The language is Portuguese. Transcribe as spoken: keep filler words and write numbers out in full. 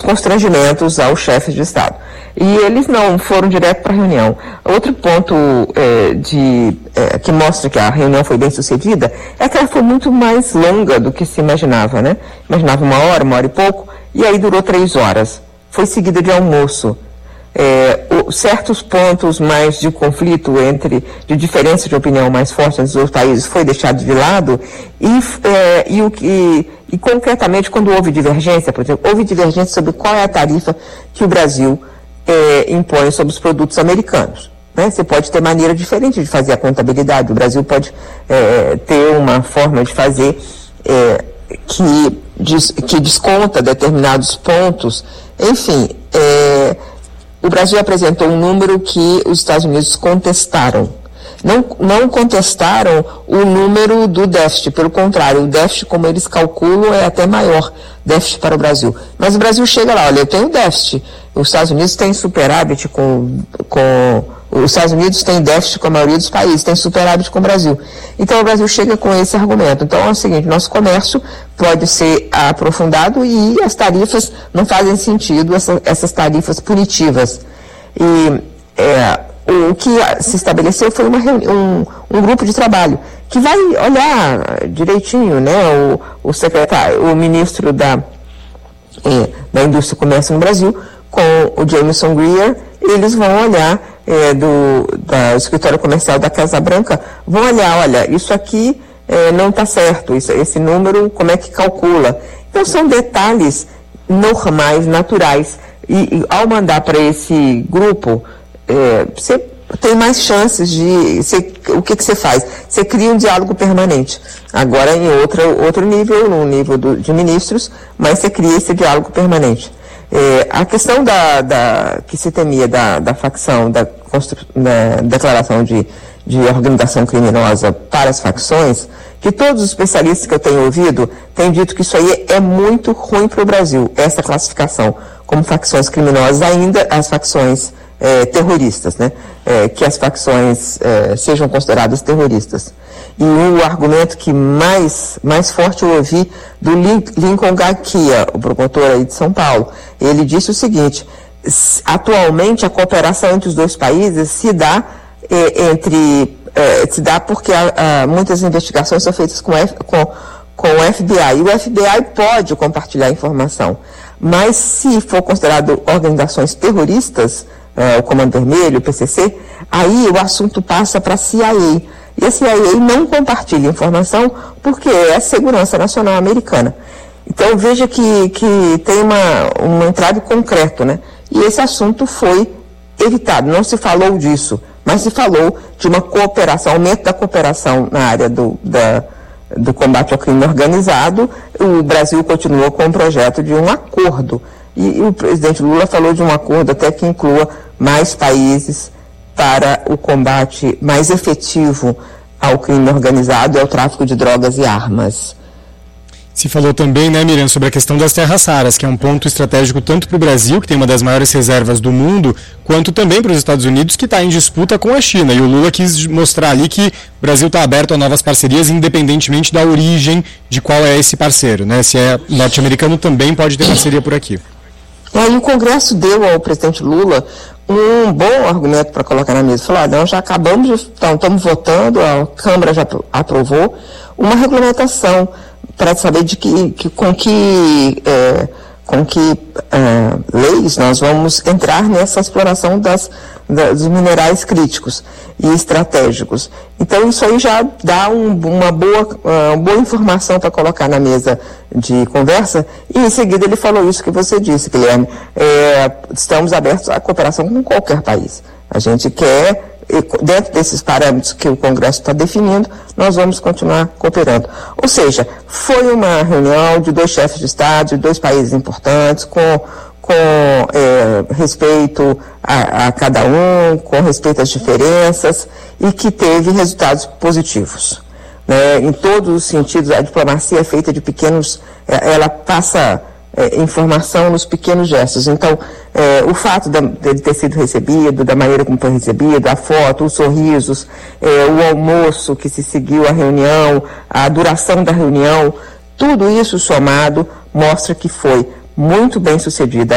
constrangimentos aos chefes de Estado. E eles não foram direto para a reunião. Outro ponto é, de, é, que mostra que a reunião foi bem sucedida é que ela foi muito mais longa do que se imaginava, né? Imaginava uma hora, uma hora e pouco, e aí durou três horas. Foi seguida de almoço. É, o, certos pontos mais de conflito entre, de diferença de opinião mais forte entre os dois países foi deixado de lado e, é, e, o, e, e concretamente quando houve divergência, por exemplo, houve divergência sobre qual é a tarifa que o Brasil é, impõe sobre os produtos americanos. Né? Você pode ter maneira diferente de fazer a contabilidade, o Brasil pode é, ter uma forma de fazer é, que, des, que desconta determinados pontos, enfim, é, o Brasil apresentou um número que os Estados Unidos contestaram. Não, não contestaram o número do déficit, pelo contrário, o déficit, como eles calculam, é até maior, déficit para o Brasil. Mas o Brasil chega lá, olha, eu tenho déficit. Os Estados Unidos têm superávit com, com... Os Estados Unidos têm déficit com a maioria dos países, tem superávit com o Brasil. Então o Brasil chega com esse argumento. Então é o seguinte, nosso comércio pode ser aprofundado e as tarifas não fazem sentido, essa, essas tarifas punitivas. E é, o que se estabeleceu foi uma reuni- um, um grupo de trabalho que vai olhar direitinho, né, o, o secretário, o ministro da, é, da Indústria e Comércio no Brasil, com o Jameson Greer, eles vão olhar é, do, da, do escritório comercial da Casa Branca, vão olhar, olha, isso aqui é, não está certo, isso, esse número, como é que calcula? Então são detalhes normais, naturais, e, e ao mandar para esse grupo, é, você tem mais chances de, você, o que que você faz? Você cria um diálogo permanente, agora em outra, outro nível, no nível do, de ministros, mas você cria esse diálogo permanente. É, a questão da, da, que se temia da, da facção, da, constru, da declaração de, de organização criminosa para as facções, que todos os especialistas que eu tenho ouvido têm dito que isso aí é muito ruim para o Brasil, essa classificação como facções criminosas, ainda as facções é, terroristas, né? É, que as facções é, sejam consideradas terroristas. E o argumento que mais, mais forte eu ouvi do Lincoln Garcia, o promotor aí de São Paulo, ele disse o seguinte, atualmente a cooperação entre os dois países se dá eh, entre, eh, se dá porque há, há muitas investigações são feitas com, F, com, com o F B I, e o F B I pode compartilhar informação, mas se for considerado organizações terroristas, eh, o Comando Vermelho, o P C C, aí o assunto passa para a C I A. E a C I A não compartilha informação porque é a segurança nacional americana. Então veja que, que tem uma, um entrave concreto, né? E esse assunto foi evitado, não se falou disso, mas se falou de uma cooperação, aumento da cooperação na área do, da, do combate ao crime organizado. O Brasil continuou com o projeto de um acordo. E, e o presidente Lula falou de um acordo até que inclua mais países para o combate mais efetivo ao crime organizado e ao tráfico de drogas e armas. Se falou também, né, Miriam, sobre a questão das terras raras, que é um ponto estratégico tanto para o Brasil, que tem uma das maiores reservas do mundo, quanto também para os Estados Unidos, que está em disputa com a China. E o Lula quis mostrar ali que o Brasil está aberto a novas parcerias, independentemente da origem de qual é esse parceiro, né? Se é norte-americano, também pode ter parceria por aqui. E aí o Congresso deu ao presidente Lula um bom argumento para colocar na mesa. Falou, ah, nós já acabamos de, então, estamos votando, a Câmara já aprovou uma regulamentação para saber de que, que com que, é, com que é, leis nós vamos entrar nessa exploração das, das, dos minerais críticos e estratégicos. Então isso aí já dá um, uma, boa, uma boa informação para colocar na mesa de conversa, e em seguida ele falou isso que você disse, Guilherme, é, estamos abertos à cooperação com qualquer país. A gente quer, dentro desses parâmetros que o Congresso está definindo, nós vamos continuar cooperando. Ou seja, foi uma reunião de dois chefes de Estado, de dois países importantes, com, com é, respeito a, a cada um, com respeito às diferenças, e que teve resultados positivos. Né? Em todos os sentidos, a diplomacia é feita de pequenos, ela passa é, informação nos pequenos gestos. Então, é, o fato de ele ter sido recebido, da maneira como foi recebido, a foto, os sorrisos, é, o almoço que se seguiu à reunião, a duração da reunião, tudo isso somado mostra que foi muito bem sucedida.